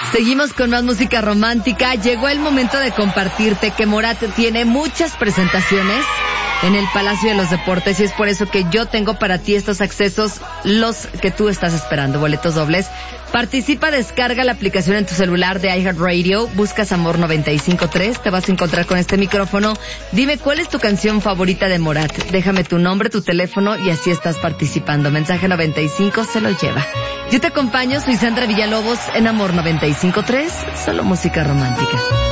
Seguimos con más música romántica. Llegó el momento de compartirte que Morat tiene muchas presentaciones en el Palacio de los Deportes y es por eso que yo tengo para ti estos accesos, los que tú estás esperando, boletos dobles. Participa, descarga la aplicación en tu celular de iHeartRadio, buscas Amor 95.3, te vas a encontrar con este micrófono. Dime cuál es tu canción favorita de Morat. Déjame tu nombre, tu teléfono y así estás participando. Mensaje 95 se lo lleva. Yo te acompaño, soy Sandra Villalobos en Amor 95.3, solo música romántica.